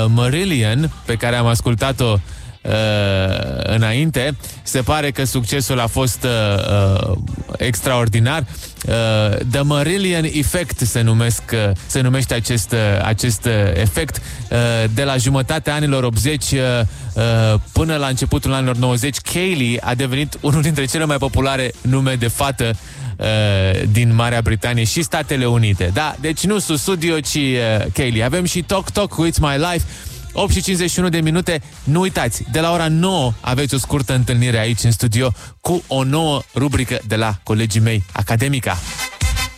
Marillion, pe care am ascultat-o înainte. Se pare că succesul a fost extraordinar. The Marillion Effect se numește acest efect. De la jumătatea anilor 80 până la începutul anilor 90, Kaylee a devenit unul dintre cele mai populare nume de fată din Marea Britanie și Statele Unite. Da, deci nu Sussudio, ci Kaylee. Avem și Talk Talk cu It's My Life. 8 și 51 de minute. Nu uitați, de la ora 9 aveți o scurtă întâlnire aici în studio cu o nouă rubrică de la colegii mei, Academica.